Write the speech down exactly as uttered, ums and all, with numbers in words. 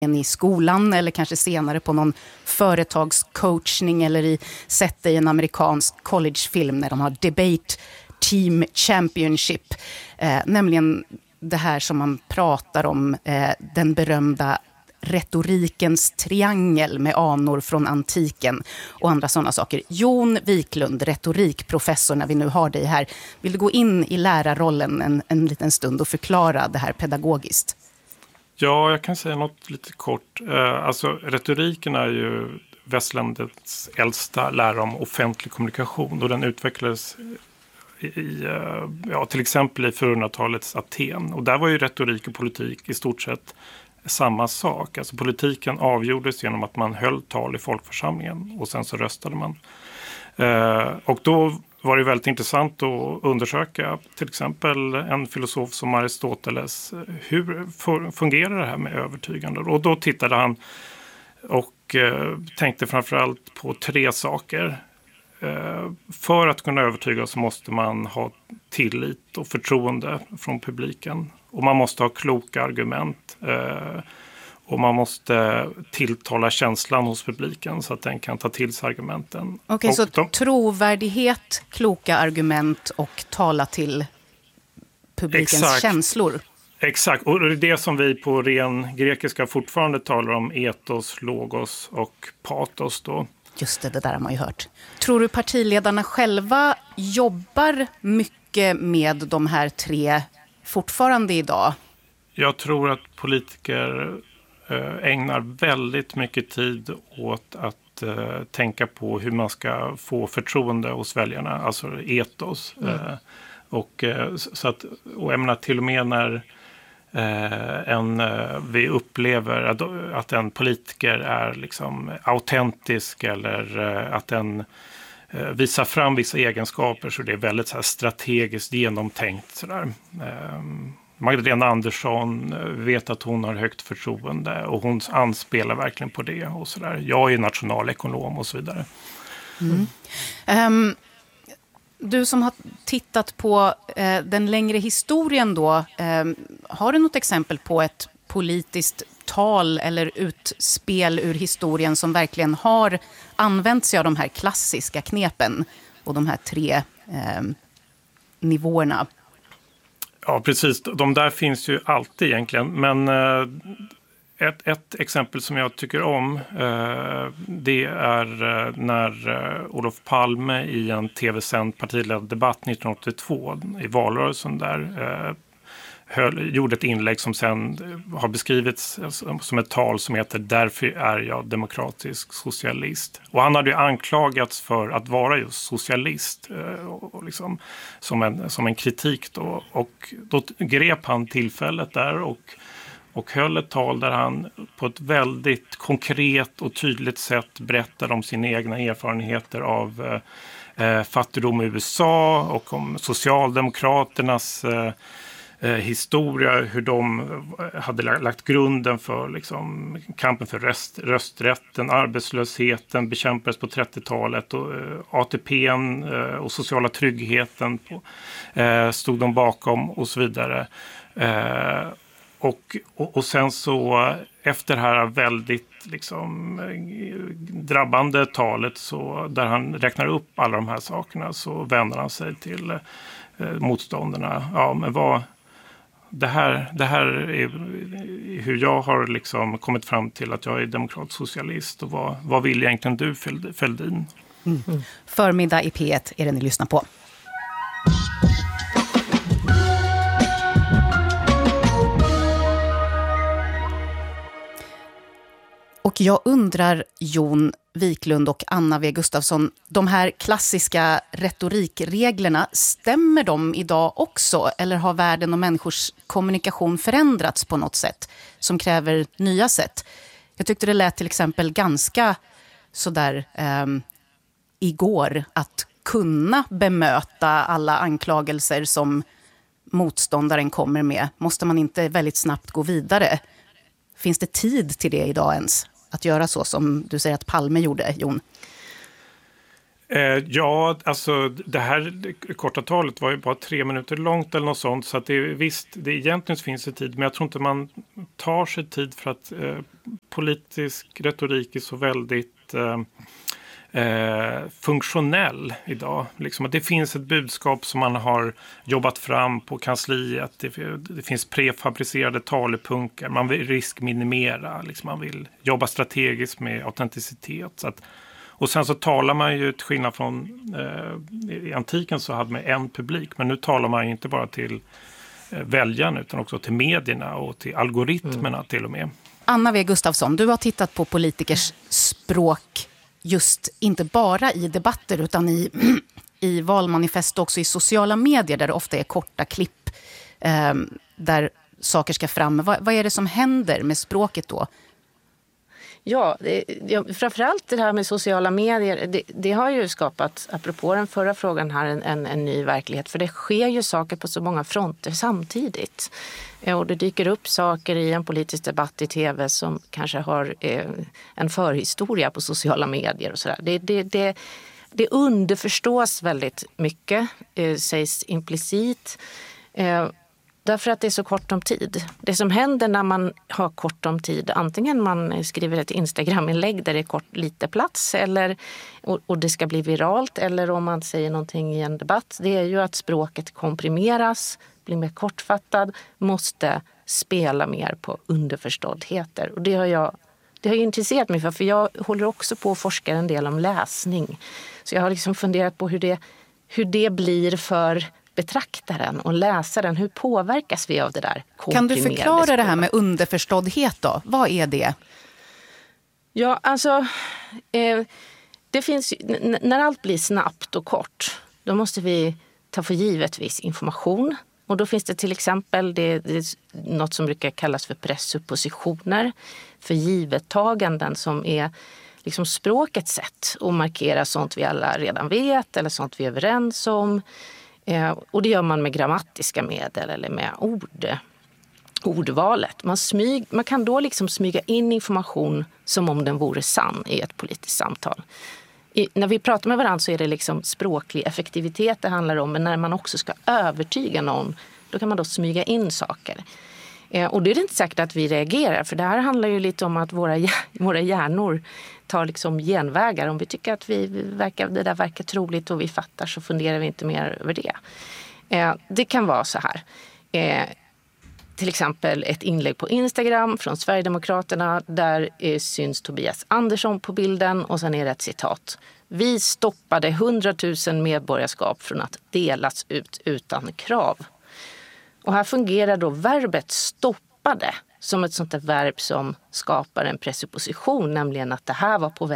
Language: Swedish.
i skolan eller kanske senare på någon företagscoachning eller i sett i en amerikansk collegefilm när de har debate team championship. Eh, nämligen det här som man pratar om, eh, den berömda retorikens triangel med anor från antiken och andra sådana saker. Jon Wiklund, retorikprofessor, när vi nu har dig här. Vill du gå in i lärarrollen en, en liten stund och förklara det här pedagogiskt? Ja, jag kan säga något lite kort. Alltså, retoriken är ju västlandets äldsta lära om offentlig kommunikation och den utvecklades i, ja, till exempel i fjortonhundratalets Aten. Och där var ju retorik och politik i stort sett samma sak. Alltså politiken avgjordes genom att man höll tal i folkförsamlingen och sen så röstade man. Och då var det väldigt intressant att undersöka till exempel en filosof som Aristoteles. Hur fungerar det här med övertygande? Och då tittade han och tänkte framförallt på tre saker. För att kunna övertyga så måste man ha tillit och förtroende från publiken. Och man måste ha kloka argument. Och man måste tilltala känslan hos publiken så att den kan ta till sig argumenten. Okej, okay, så de... trovärdighet, kloka argument och tala till publikens Exakt. Känslor. Exakt, och det är det som vi på ren grekiska fortfarande talar om, etos, logos och patos då. Just det, det där har man ju hört. Tror du partiledarna själva jobbar mycket med de här tre fortfarande idag? Jag tror att politiker ägnar väldigt mycket tid åt att uh, tänka på hur man ska få förtroende hos väljarna, alltså etos. Mm. Uh, och, uh, så att, och jag menar, till och med när uh, en, uh, vi upplever att, att en politiker är liksom autentisk eller uh, att den uh, visar fram vissa egenskaper, så det är väldigt så här, strategiskt genomtänkt. Sådär. Uh, Magdalena Andersson vet att hon har högt förtroende och hon anspelar verkligen på det och så där. Jag är nationalekonom och så vidare. Mm. Um, du som har tittat på uh, den längre historien då, um, har du något exempel på ett politiskt tal eller utspel ur historien som verkligen har använt sig av de här klassiska knepen och de här tre um, nivåerna? Ja, precis. De där finns ju alltid egentligen. Men eh, ett, ett exempel som jag tycker om eh, det är eh, när eh, Olof Palme i en tv-sänd partiledardebatt nittonhundraåttiotvå i valrörelsen där eh, höll, gjorde ett inlägg som sen har beskrivits som ett tal som heter "Därför är jag demokratisk socialist". Och han hade ju anklagats för att vara just socialist och, och liksom, som, en, som en kritik då. Och då grep han tillfället där och, och höll ett tal där han på ett väldigt konkret och tydligt sätt berättade om sina egna erfarenheter av eh, fattigdom i U S A och om Socialdemokraternas eh, Eh, historia, hur de hade lagt grunden för liksom, kampen för röst, rösträtten, arbetslösheten bekämpades på trettiotalet och eh, A T P:n eh, och sociala tryggheten på, eh, stod de bakom och så vidare. Eh, och, och, och sen så efter det här väldigt liksom, drabbande talet så, där han räknar upp alla de här sakerna, så vänder han sig till eh, motståndarna. Ja, men vad Det här, det här är hur jag har liksom kommit fram till att jag är demokratsocialist. Och vad, vad vill egentligen du, Fälldin? Mm. Mm. Förmiddag i P ett är det ni lyssnar på. Och jag undrar, Jon Wiklund och Anna W. Gustafsson, de här klassiska retorikreglerna, stämmer de idag också? Eller har världen och människors kommunikation förändrats på något sätt som kräver nya sätt? Jag tyckte det lät till exempel ganska sådär eh, igår att kunna bemöta alla anklagelser som motståndaren kommer med. Måste man inte väldigt snabbt gå vidare? Finns det tid till det idag ens? Att göra så som du säger att Palme gjorde, Jon? Ja, alltså det här korta talet var ju bara tre minuter långt eller något sånt. Så att det, visst, det egentligen finns det tid. Men jag tror inte man tar sig tid för att eh, politisk retorik är så väldigt eh, eh, funktionell idag. Liksom att det finns ett budskap som man har jobbat fram på kansliet. Det, det finns prefabricerade talepunkter. Man vill riskminimera. Liksom man vill jobba strategiskt med autenticitet. Så att Och sen så talar man ju till skillnad från eh, i antiken så hade man en publik. Men nu talar man ju inte bara till eh, väljarna utan också till medierna och till algoritmerna mm. till och med. Anna W. Gustafsson, du har tittat på politikers språk just inte bara i debatter utan i, i valmanifest och också i sociala medier där det ofta är korta klipp eh, där saker ska fram. Vad, vad är det som händer med språket då? Ja, det, ja, framförallt det här med sociala medier, det, det har ju skapat, apropå den förra frågan här, en, en, en ny verklighet. För det sker ju saker på så många fronter samtidigt. Och det dyker upp saker i en politisk debatt i tv som kanske har eh, en förhistoria på sociala medier och sådär. Det, det, det, det underförstås väldigt mycket, eh, sägs implicit. Eh, Därför att det är så kort om tid. Det som händer när man har kort om tid, antingen man skriver ett Instagram-inlägg där det är kort, lite plats eller, och, och det ska bli viralt, eller om man säger någonting i en debatt, det är ju att språket komprimeras, blir mer kortfattad, måste spela mer på underförståddheter. Och det har jag det har intresserat mig för, för jag håller också på att forska en del om läsning. Så jag har liksom funderat på hur det, hur det blir för betraktaren och läsaren. Hur påverkas vi av det där? Kan du förklara det här med underförståddhet då? Vad är det? Ja, alltså eh, det finns n- när allt blir snabbt och kort, då måste vi ta för givet viss information. Och då finns det till exempel det, det är något som brukar kallas för presuppositioner, för givettaganden som är liksom språkets sätt att markera sånt vi alla redan vet eller sånt vi är överens om. Eh, och det gör man med grammatiska medel eller med ord, ordvalet. Man, smyg, man kan då liksom smyga in information som om den vore sann i ett politiskt samtal. I, när vi pratar med varandra så är det liksom språklig effektivitet det handlar om, men när man också ska övertyga någon, då kan man då smyga in saker. Eh, och det är inte säkert att vi reagerar, för det här handlar ju lite om att våra, våra hjärnor tar liksom genvägar. Om vi tycker att vi verkar, det där verkar troligt och vi fattar, så funderar vi inte mer över det. Eh, det kan vara så här. Eh, till exempel ett inlägg på Instagram från Sverigedemokraterna där eh, syns Tobias Andersson på bilden och sen är det ett citat. Vi stoppade hundratusen medborgarskap från att delas ut utan krav. Och här fungerar då verbet stoppade som ett sånt där verb som skapar en presupposition, nämligen att det här var på väg